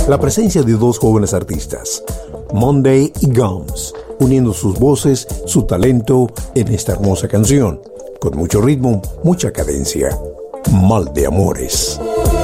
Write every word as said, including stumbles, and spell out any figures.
la presencia de dos jóvenes artistas, Monday y Gums, uniendo sus voces, su talento en esta hermosa canción, con mucho ritmo, mucha cadencia. Mal de amores.